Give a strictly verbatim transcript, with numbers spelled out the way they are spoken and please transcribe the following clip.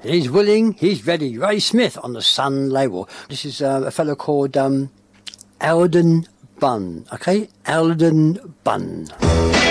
He's willing, he's ready. Ray Smith on the Sun label. This is uh, a fellow called um, Alden Bunn. Okay, Alden Bunn.